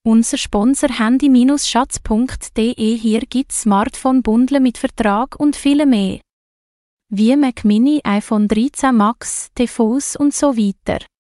Unser Sponsor handy-schatz.de. Hier gibt's Smartphone-Bundle mit Vertrag und viel mehr. Wie Mac Mini, iPhone 13 Max, TVs und so weiter.